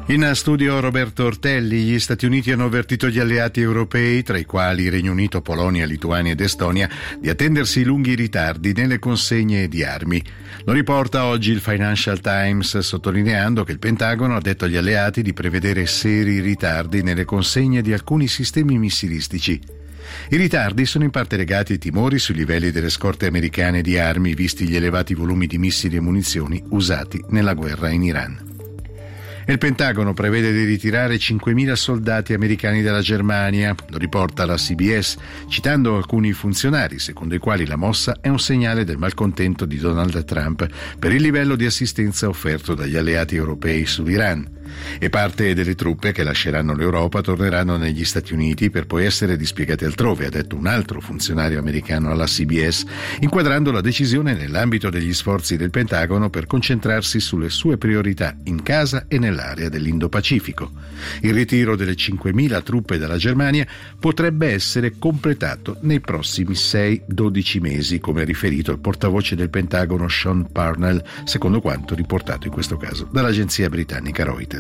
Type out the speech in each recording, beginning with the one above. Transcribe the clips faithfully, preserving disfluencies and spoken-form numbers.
In studio Roberto Ortelli. Gli Stati Uniti hanno avvertito gli alleati europei, tra i quali Regno Unito, Polonia, Lituania ed Estonia, di attendersi lunghi ritardi nelle consegne di armi. Lo riporta oggi il Financial Times, sottolineando che il Pentagono ha detto agli alleati di prevedere seri ritardi nelle consegne di alcuni sistemi missilistici. I ritardi sono in parte legati ai timori sui livelli delle scorte americane di armi, visti gli elevati volumi di missili e munizioni usati nella guerra in Iran. Il Pentagono prevede di ritirare cinquemila soldati americani dalla Germania, lo riporta la C B S, citando alcuni funzionari, secondo i quali la mossa è un segnale del malcontento di Donald Trump per il livello di assistenza offerto dagli alleati europei sull'Iran. E parte delle truppe che lasceranno l'Europa torneranno negli Stati Uniti per poi essere dispiegate altrove, ha detto un altro funzionario americano alla C B S, inquadrando la decisione nell'ambito degli sforzi del Pentagono per concentrarsi sulle sue priorità in casa e nell'area dell'Indo-Pacifico. Il ritiro delle cinquemila truppe dalla Germania potrebbe essere completato nei prossimi sei dodici mesi, come ha riferito il portavoce del Pentagono Sean Parnell, secondo quanto riportato in questo caso dall'agenzia britannica Reuters.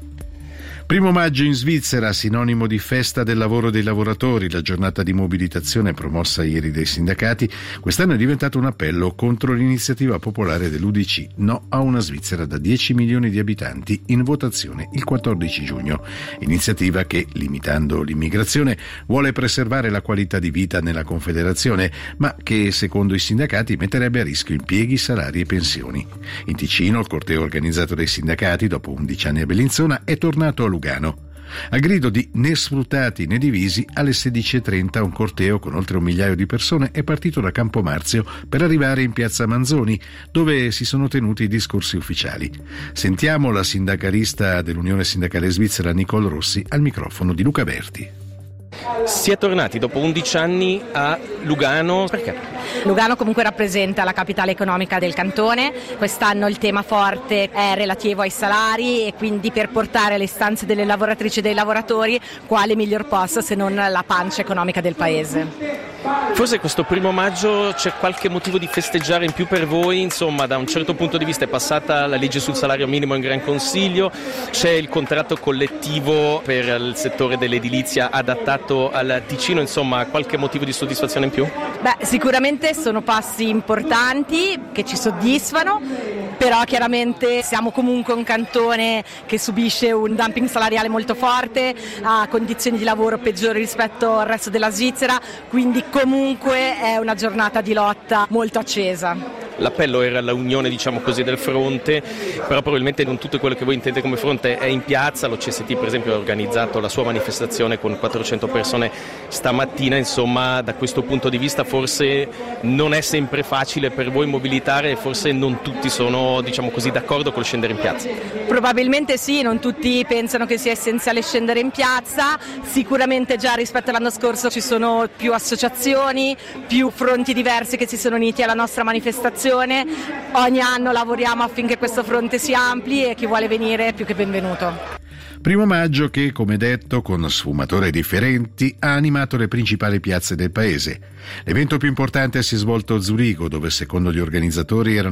Primo maggio in Svizzera, sinonimo di festa del lavoro dei lavoratori. La giornata di mobilitazione promossa ieri dai sindacati quest'anno è diventato un appello contro l'iniziativa popolare dell'U D C No a una Svizzera da dieci milioni di abitanti in votazione il quattordici giugno. Iniziativa che, limitando l'immigrazione, vuole preservare la qualità di vita nella Confederazione, ma che, secondo i sindacati, metterebbe a rischio impieghi, salari e pensioni. In Ticino, il corteo organizzato dai sindacati, dopo undici anni a Bellinzona, è tornato a Lugano. Al grido di né sfruttati né divisi, alle sedici e trenta un corteo con oltre un migliaio di persone è partito da Campo Marzio per arrivare in piazza Manzoni, dove si sono tenuti i discorsi ufficiali. Sentiamo la sindacalista dell'Unione Sindacale Svizzera Nicole Rossi al microfono di Luca Berti. Si è tornati dopo undici anni a Lugano. Perché? Lugano comunque rappresenta la capitale economica del cantone. Quest'anno il tema forte è relativo ai salari e quindi per portare alle istanze delle lavoratrici e dei lavoratori quale miglior posto se non la pancia economica del paese. Forse questo primo maggio c'è qualche motivo di festeggiare in più per voi, insomma da un certo punto di vista è passata la legge sul salario minimo in Gran Consiglio, c'è il contratto collettivo per il settore dell'edilizia adattato al Ticino, insomma qualche motivo di soddisfazione in più? Beh, sicuramente sono passi importanti che ci soddisfano, però chiaramente siamo comunque un cantone che subisce un dumping salariale molto forte, ha condizioni di lavoro peggiori rispetto al resto della Svizzera, quindi comunque è una giornata di lotta molto accesa. L'appello era la unione, diciamo così, del fronte, però probabilmente non tutto quello che voi intendete come fronte è in piazza. L'O C S T per esempio ha organizzato la sua manifestazione con quattrocento persone stamattina, insomma da questo punto di vista forse non è sempre facile per voi mobilitare e forse non tutti sono, diciamo così, d'accordo col scendere in piazza. Probabilmente sì, non tutti pensano che sia essenziale scendere in piazza, sicuramente già rispetto all'anno scorso ci sono più associazioni, più fronti diversi che si sono uniti alla nostra manifestazione. Ogni anno lavoriamo affinché questo fronte si ampli e chi vuole venire è più che benvenuto. Primo maggio che, come detto, con sfumature differenti, ha animato le principali piazze del paese. L'evento più importante si è svolto a Zurigo, dove secondo gli organizzatori erano